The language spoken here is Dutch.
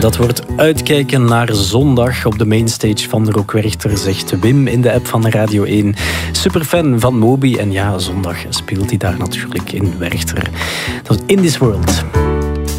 Dat wordt uitkijken naar zondag op de mainstage van de Rock Werchter, zegt Wim in de app van Radio 1. Superfan van Moby en ja, zondag speelt hij daar natuurlijk in Werchter. Dat is In This World.